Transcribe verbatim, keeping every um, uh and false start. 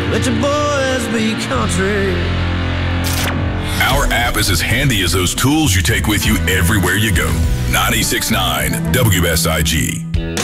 let your boys be country. Our app is as handy as those tools you take with you everywhere you go. ninety-six point nine W S I G.